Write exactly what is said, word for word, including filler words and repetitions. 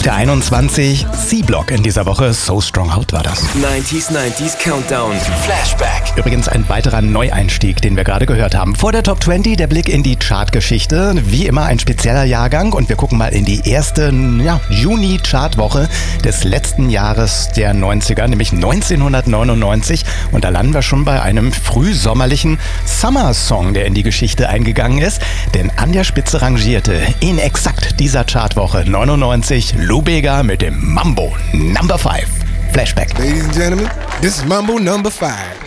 der einundzwanzig, C-Block in dieser Woche. So Strong Out war das. neunziger, neunziger Countdown. Flashback. Übrigens ein weiterer Neueinstieg, den wir gerade gehört haben. Vor der Top zwanzig der Blick in die Chartgeschichte. Wie immer ein spezieller Jahrgang und wir gucken mal in die erste ja, Juni-Chartwoche des letzten Jahres der neunziger, nämlich neunzehnhundertneunundneunzig. Und da landen wir schon bei einem frühsommerlichen Summer-Song, der in die Geschichte eingegangen ist. Denn an der Spitze rangierte in exakt dieser Chartwoche neunundneunzig Lou Bega mit dem Mambo Number five. Flashback. Ladies and gentlemen, this is Mambo Number five.